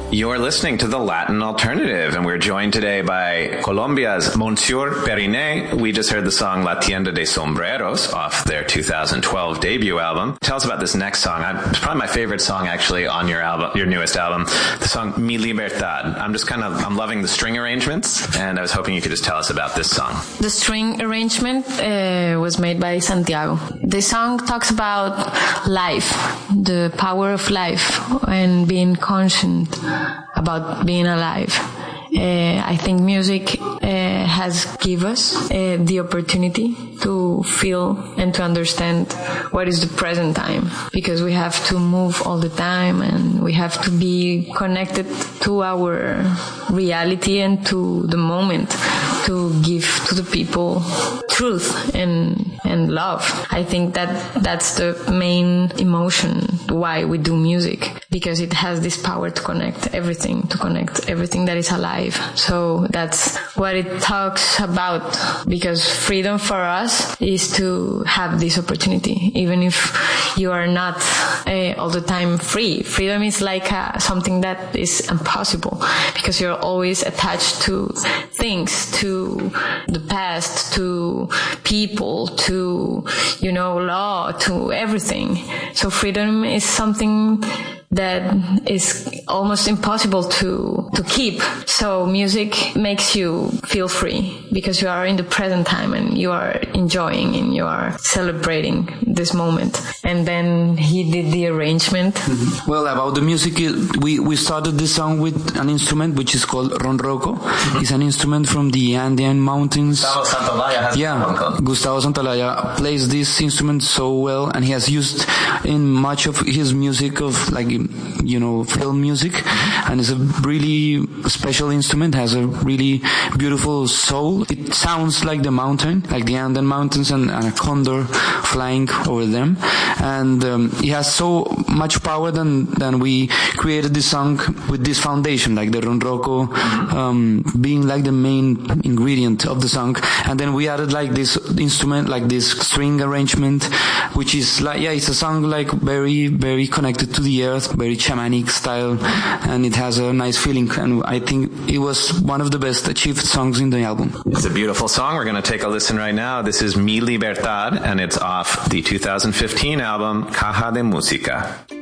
You're listening to The Latin Alternative, and we're joined today by Colombia's Monsieur Periné. We just heard the song La Tienda de Sombreros off their 2012 debut album. Tell us about this next song. It's probably my favorite song, actually, on your album, your newest album, the song Mi Libertad. I'm loving the string arrangements, and I was hoping you could just tell us about this song. The string arrangement was made by Santiago. The song talks about life, the power of life, and being conscient about being alive. I think music has given us the opportunity to feel and to understand what is the present time, because we have to move all the time and we have to be connected to our reality and to the moment to give to the people truth and love. I think that's the main emotion why we do music, because it has this power to connect everything that is alive. So that's what it talks about, because freedom for us is to have this opportunity, even if you are not all the time free. Freedom is like something that is impossible, because you're always attached to things, to the past, to people, to, law, to everything. So freedom is something that is almost impossible to keep. So music makes you feel free, because you are in the present time and you are enjoying and you are celebrating this moment. And then he did the arrangement. Mm-hmm. Well, about the music, we started this song with an instrument which is called ronroco. Mm-hmm. It's an instrument from the Andean mountains. Gustavo Santaolalla has Gustavo Santaolalla plays this instrument so well, and he has used in much of his music of film music, and it's a really special instrument, has a really beautiful soul. It sounds like the mountain, like the Andean mountains, and a condor flying over them, and it has so much power than we created this song with this foundation, like the ronroco being like the main ingredient of the song, and then we added like this instrument, like this string arrangement, which is like, it's a song like very, very connected to the earth, very shamanic style, and it has a nice feeling, and I think it was one of the best achieved songs in the album. It's a beautiful song. We're going to take a listen right now. This is Mi Libertad, and it's off the 2015 album Caja de Música.